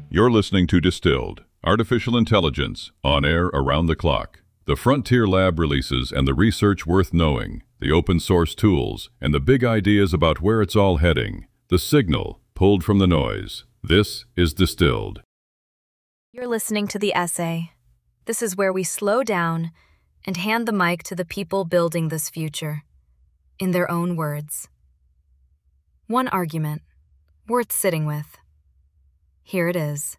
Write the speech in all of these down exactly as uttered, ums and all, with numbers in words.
You're listening to Distilled, Artificial Intelligence, on air around the clock. The Frontier Lab releases and the research worth knowing, the open source tools, and the big ideas about where it's all heading. The signal, pulled from the noise. This is Distilled. You're listening to The Essay. This is where we slow down and hand the mic to the people building this future, in their own words. One argument, worth sitting with. Here it is.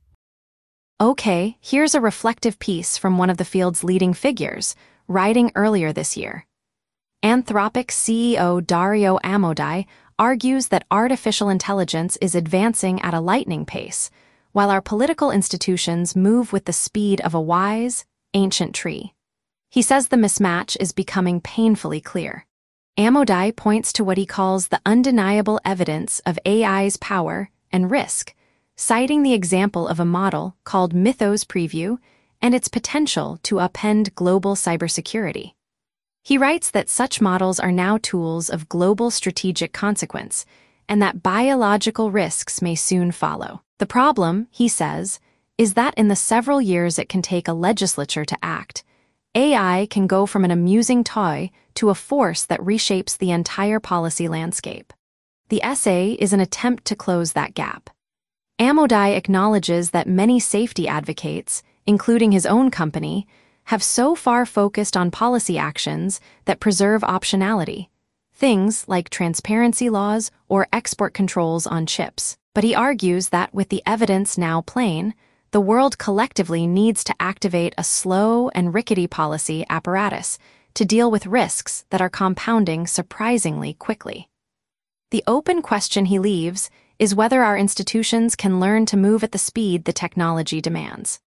Okay, here's a reflective piece from one of the field's leading figures, writing earlier this year. Anthropic C E O Dario Amodei argues that artificial intelligence is advancing at a lightning pace, while our political institutions move with the speed of a wise, ancient tree. He says the mismatch is becoming painfully clear. Amodei points to what he calls the undeniable evidence of A I's power and risk, citing the example of a model called Mythos Preview and its potential to upend global cybersecurity. He writes that such models are now tools of global strategic consequence, and that biological risks may soon follow. The problem, he says, is that in the several years it can take a legislature to act, A I can go from an amusing toy to a force that reshapes the entire policy landscape. The essay is an attempt to close that gap. Amodei acknowledges that many safety advocates, including his own company, have so far focused on policy actions that preserve optionality, things like transparency laws or export controls on chips. But he argues that with the evidence now plain, the world collectively needs to activate a slow and rickety policy apparatus to deal with risks that are compounding surprisingly quickly. The open question he leaves is whether our institutions can learn to move at the speed the technology demands.